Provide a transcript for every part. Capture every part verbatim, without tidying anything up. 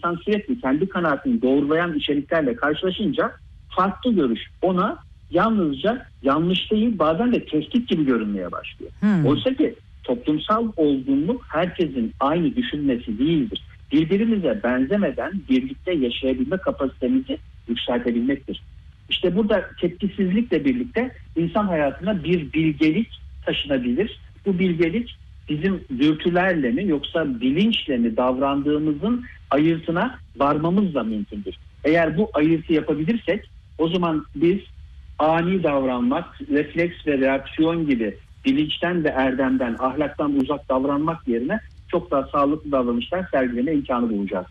insan sürekli kendi kanaatini doğrulayan içeriklerle karşılaşınca farklı görüş ona yalnızca yanlış değil, bazen de tehdit gibi görünmeye başlıyor. Hmm. Oysa ki toplumsal olgunluk herkesin aynı düşünmesi değildir. Birbirimize benzemeden birlikte yaşayabilme kapasitemizi yükseltebilmektir. İşte burada tepkisizlikle birlikte insan hayatına bir bilgelik taşınabilir. Bu bilgelik bizim dürtülerle mi yoksa bilinçle mi davrandığımızın ayırtına varmamızla mümkündür. Eğer bu ayırtı yapabilirsek o zaman biz ani davranmak, refleks ve reaksiyon gibi bilinçten ve erdemden, ahlaktan uzak davranmak yerine çok daha sağlıklı davranışlar sergileme imkanı bulacağız.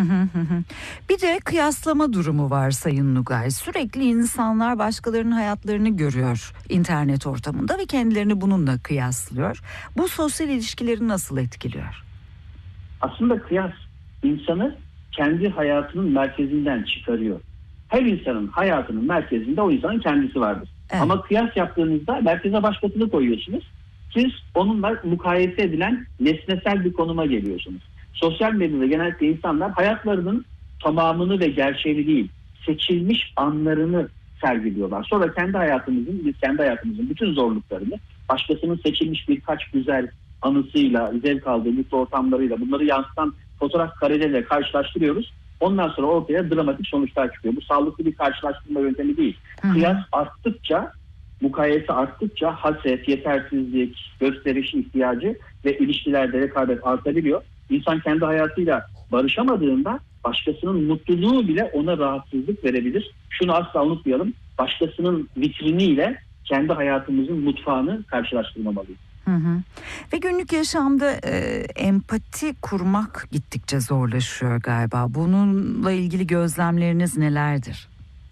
Bir de kıyaslama durumu var Sayın Nugay. Sürekli insanlar başkalarının hayatlarını görüyor internet ortamında ve kendilerini bununla kıyaslıyor. Bu sosyal ilişkileri nasıl etkiliyor? Aslında kıyas insanı kendi hayatının merkezinden çıkarıyor. Her insanın hayatının merkezinde o insanın kendisi vardır. Evet. Ama kıyas yaptığınızda merkeze başkasını koyuyorsunuz. Siz onunla mukayese edilen nesnesel bir konuma geliyorsunuz. Sosyal medyada genellikle insanlar hayatlarının tamamını ve gerçeğini değil, seçilmiş anlarını sergiliyorlar. Sonra kendi hayatımızın, biz kendi hayatımızın bütün zorluklarını başkasının seçilmiş birkaç güzel anısıyla, zevk aldığı mutlu ortamlarıyla bunları yansıtan fotoğraf kareleriyle karşılaştırıyoruz. Ondan sonra ortaya dramatik sonuçlar çıkıyor. Bu sağlıklı bir karşılaştırma yöntemi değil. Hı-hı. Kıyas arttıkça, mukayese arttıkça haset, yetersizlik, gösteriş ihtiyacı ve ilişkilerde rekabet artabiliyor. İnsan kendi hayatıyla barışamadığında başkasının mutluluğu bile ona rahatsızlık verebilir. Şunu asla unutmayalım. Başkasının vitriniyle kendi hayatımızın mutfağını karşılaştırmamalıyız. Hı hı. Ve günlük yaşamda e, empati kurmak gittikçe zorlaşıyor galiba. Bununla ilgili gözlemleriniz nelerdir?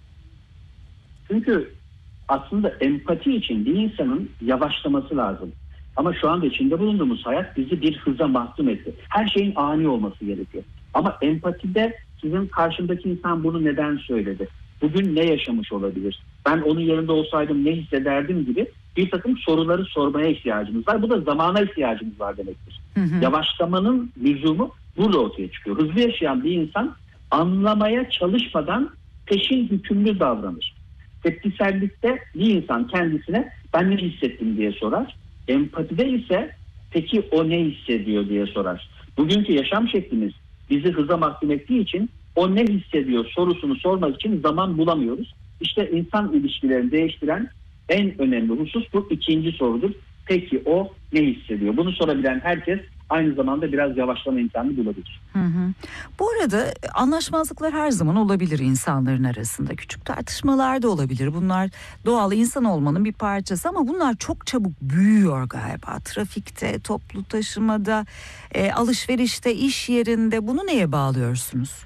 Çünkü aslında empati için bir insanın yavaşlaması lazım. Ama şu anda içinde bulunduğumuz hayat bizi bir hıza mahkum etti. Her şeyin ani olması gerekiyor. Ama empatide sizin karşımdaki insan bunu neden söyledi? Bugün ne yaşamış olabilir? Ben onun yanında olsaydım ne hissederdim gibi bir takım soruları sormaya ihtiyacımız var. Bu da zamana ihtiyacımız var demektir. Hı hı. Yavaşlamanın lüzumu burada ortaya çıkıyor. Hızlı yaşayan bir insan anlamaya çalışmadan peşin hükümlü davranır. Tepkisellikte bir insan kendisine ben ne hissettim diye sorar. Empatide ise peki o ne hissediyor diye sorar. Bugünkü yaşam şeklimiz bizi hıza mahkum ettiği için o ne hissediyor sorusunu sormak için zaman bulamıyoruz. İşte insan ilişkilerini değiştiren en önemli husus bu ikinci sorudur. Peki o ne hissediyor? Bunu sorabilen herkes aynı zamanda biraz yavaşlama imkanı bulabilir. Hı hı. Bu arada anlaşmazlıklar her zaman olabilir insanların arasında. Küçük tartışmalar da olabilir. Bunlar doğal insan olmanın bir parçası ama bunlar çok çabuk büyüyor galiba. Trafikte, toplu taşımada, e, alışverişte, iş yerinde. Bunu neye bağlıyorsunuz?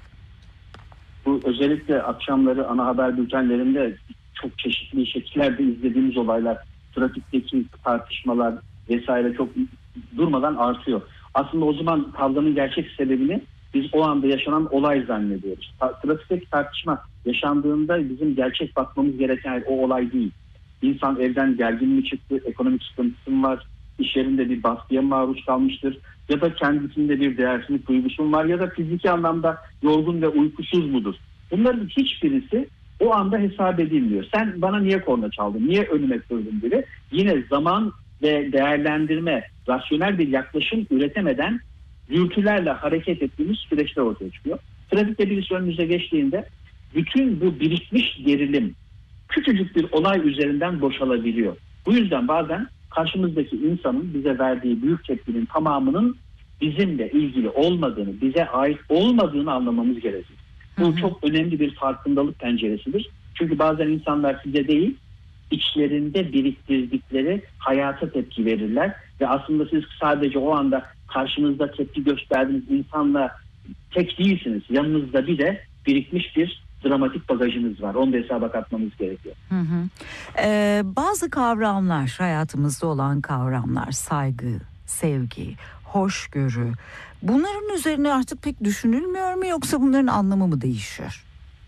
Bu özellikle akşamları ana haber bültenlerinde çok çeşitli şekillerde izlediğimiz olaylar, trafikteki tartışmalar vesaire çok durmadan artıyor. Aslında o zaman kavganın gerçek sebebini biz o anda yaşanan olay zannediyoruz. Trafikteki tartışma yaşandığında bizim gerçek bakmamız gereken o olay değil. İnsan evden gergin mi çıktı, ekonomik sıkıntısı mı var, iş yerinde bir baskıya maruz kalmıştır ya da kendisinde bir değersizlik duygusu mu var ya da fiziki anlamda yorgun ve uykusuz mudur? Bunların hiçbirisi o anda hesap edilmiyor. Sen bana niye korna çaldın, niye önüme kırdın gibi yine zaman ve değerlendirme, rasyonel bir yaklaşım üretemeden dürtülerle hareket ettiğimiz süreçler ortaya çıkıyor. Trafikte birisi önümüze geçtiğinde bütün bu birikmiş gerilim küçücük bir olay üzerinden boşalabiliyor. Bu yüzden bazen karşımızdaki insanın bize verdiği büyük tepkinin tamamının bizimle ilgili olmadığını, bize ait olmadığını anlamamız gerekir. Bu hı hı. çok önemli bir farkındalık penceresidir. Çünkü bazen insanlar size değil, içlerinde biriktirdikleri hayata tepki verirler ve aslında siz sadece o anda karşınızda tepki gösterdiğiniz insanla tek değilsiniz. Yanınızda bir de birikmiş bir dramatik bagajınız var. Onu da hesaba katmamız gerekiyor. Hı hı. Ee, bazı kavramlar, hayatımızda olan kavramlar, saygı, sevgi, hoşgörü, bunların üzerine artık pek düşünülmüyor mu yoksa bunların anlamı mı değişiyor?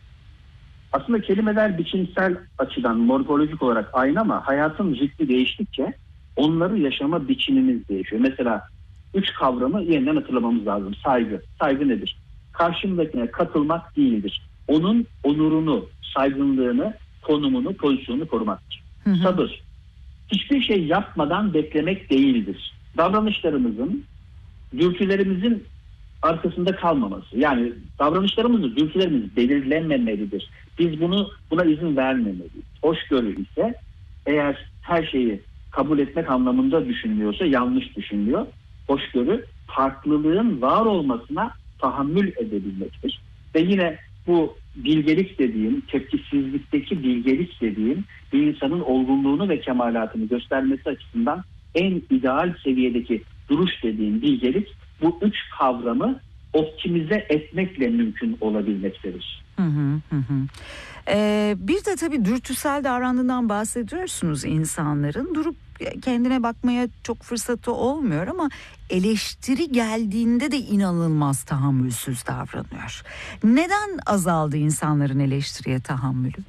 Aslında kelimeler biçimsel açıdan morfolojik olarak aynı ama hayatın ritmi değiştikçe onları yaşama biçimimiz değişiyor. Mesela üç kavramı yeniden hatırlamamız lazım. Saygı. Saygı nedir? karşımdakine katılmak değildir. Onun onurunu, saygınlığını, konumunu, pozisyonunu korumaktır. Hı hı. Sabır, hiçbir şey yapmadan beklemek değildir. Davranışlarımızın, dürtülerimizin arkasında kalmaması. Yani davranışlarımız, dürtülerimiz belirlenmemelidir. Biz bunu buna izin vermemeliyiz. Hoşgörü ise eğer her şeyi kabul etmek anlamında düşünülüyorsa yanlış düşünülüyor. Hoşgörü farklılığın var olmasına tahammül edebilmektir. Ve yine bu bilgelik dediğim, tepkisizlikteki bilgelik dediğim bir insanın olgunluğunu ve kemalatını göstermesi açısından en ideal seviyedeki duruş dediğim bilgelik bu üç kavramı optimize etmekle mümkün olabilmektedir. Hı hı hı. Ee, bir de tabii dürtüsel davrandığından bahsediyorsunuz insanların. Durup kendine bakmaya çok fırsatı olmuyor ama eleştiri geldiğinde de inanılmaz tahammülsüz davranıyor. Neden azaldı insanların eleştiriye tahammülü?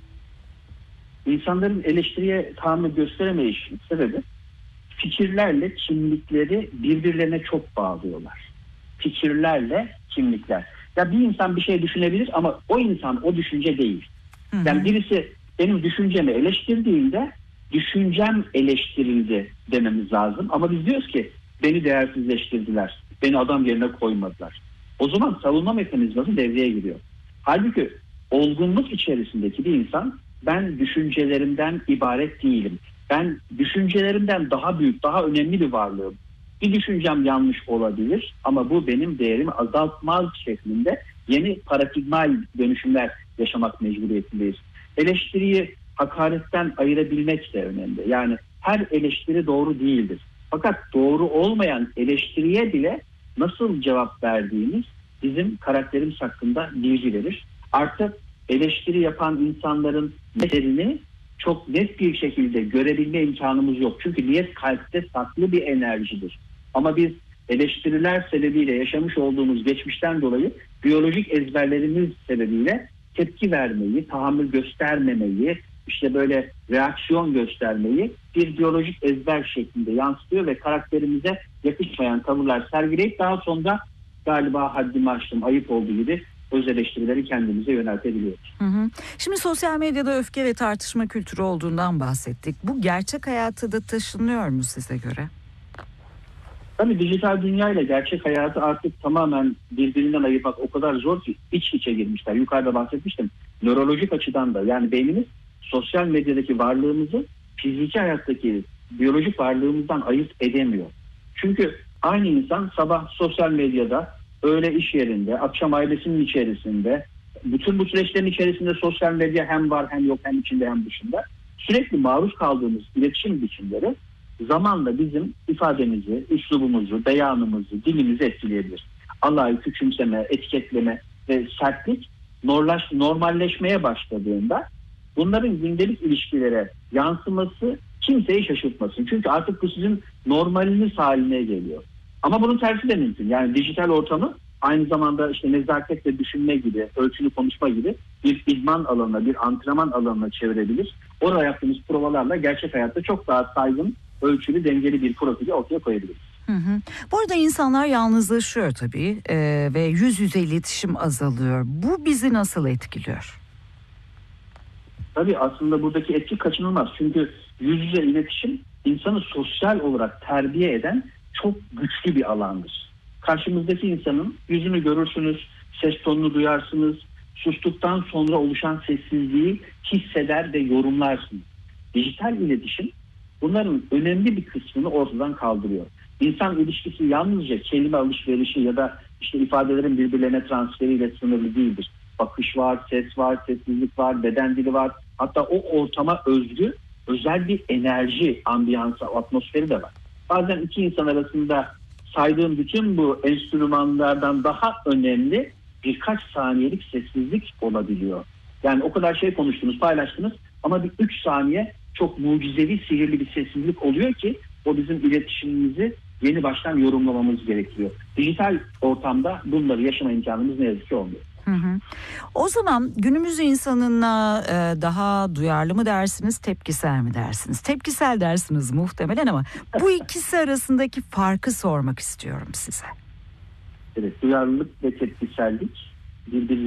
İnsanların eleştiriye tahammül gösteremeyişinin sebebi fikirlerle kimlikleri birbirlerine çok bağlıyorlar. Fikirlerle kimlikler. Ya bir insan bir şey düşünebilir ama o insan o düşünce değil. Hı hı. Yani birisi benim düşüncemi eleştirdiğinde düşüncem eleştirildi dememiz lazım. Ama biz diyoruz ki beni değersizleştirdiler. Beni adam yerine koymadılar. O zaman savunma mekanizması devreye giriyor. Halbuki olgunluk içerisindeki bir insan ben düşüncelerimden ibaret değilim. Ben düşüncelerimden daha büyük, daha önemli bir varlığım. Bir düşüncem yanlış olabilir ama bu benim değerimi azaltmaz şeklinde yeni paradigmal dönüşümler yaşamak mecburiyetindeyiz. Eleştiriyi hakaretten ayırabilmek de önemli. Yani her eleştiri doğru değildir. Fakat doğru olmayan eleştiriye bile nasıl cevap verdiğimiz bizim karakterimiz hakkında bilgi verir. Artık eleştiri yapan insanların niyetlerini çok net bir şekilde görebilme imkanımız yok. Çünkü niyet kalpte saklı bir enerjidir. Ama biz eleştiriler sebebiyle yaşamış olduğumuz geçmişten dolayı biyolojik ezberlerimiz sebebiyle tepki vermeyi, tahammül göstermemeyi, işte böyle reaksiyon göstermeyi bir biyolojik ezber şeklinde yansıtıyor ve karakterimize yakışmayan tavırlar sergileyip daha sonra galiba haddimi aştım, ayıp olduğu gibi öz eleştirileri kendimize yöneltebiliyoruz. Hı hı. Şimdi sosyal medyada öfke ve tartışma kültürü olduğundan bahsettik. Bu gerçek hayata da taşınıyor mu size göre? Tabii dijital dünya ile gerçek hayatı artık tamamen birbirinden ayırmak o kadar zor ki iç içe girmişler. Yukarıda bahsetmiştim. Nörolojik açıdan da yani beynimiz sosyal medyadaki varlığımızı fiziki hayattaki biyolojik varlığımızdan ayırt edemiyor. Çünkü aynı insan sabah sosyal medyada, öğle iş yerinde, akşam ailesinin içerisinde, bütün bu süreçlerin içerisinde sosyal medya hem var hem yok, hem içinde hem dışında sürekli maruz kaldığımız iletişim biçimleri zamanla bizim ifademizi, üslubumuzu, beyanımızı, dilimizi etkileyebilir. Alayı, küçümseme, etiketleme ve sertlik normalleşmeye başladığında bunların gündelik ilişkilere yansıması kimseyi şaşırtmasın. Çünkü artık bu sizin normaliniz haline geliyor. Ama bunun tersi de mümkün. Yani dijital ortamı aynı zamanda işte nezaketle düşünme gibi, ölçülü konuşma gibi bir idman alanına, bir antrenman alanına çevirebilir. Orada yaptığımız provalarla gerçek hayatta çok daha saygın, ölçülü, dengeli bir profili ortaya koyabiliriz. Hı hı. Bu arada insanlar yalnızlaşıyor tabii ee, ve yüz yüze iletişim azalıyor. Bu bizi nasıl etkiliyor? Tabii aslında buradaki etki kaçınılmaz. Çünkü yüz yüze iletişim insanı sosyal olarak terbiye eden çok güçlü bir alandır. Karşımızdaki insanın yüzünü görürsünüz, ses tonunu duyarsınız, sustuktan sonra oluşan sessizliği hisseder ve yorumlarsınız. Dijital iletişim bunların önemli bir kısmını ortadan kaldırıyor. İnsan ilişkisi yalnızca kelime alışverişi ya da işte ifadelerin birbirlerine transferiyle sınırlı değildir. Bakış var, ses var, sessizlik var, beden dili var. Hatta o ortama özgü özel bir enerji, ambiyansı, atmosferi de var. Bazen iki insan arasında saydığım bütün bu enstrümanlardan daha önemli birkaç saniyelik sessizlik olabiliyor. Yani o kadar şey konuştunuz, paylaştınız ama bir üç saniye çok mucizevi, sihirli bir sessizlik oluyor ki o bizim iletişimimizi yeni baştan yorumlamamız gerekiyor. Dijital ortamda bunları yaşama imkanımız ne yazık ki olmuyor. Hı hı. O zaman günümüz insanına e, daha duyarlı mı dersiniz, tepkisel mi dersiniz? Tepkisel dersiniz muhtemelen ama bu ikisi arasındaki farkı sormak istiyorum size. Evet, duyarlılık ve tepkisellik birbirleri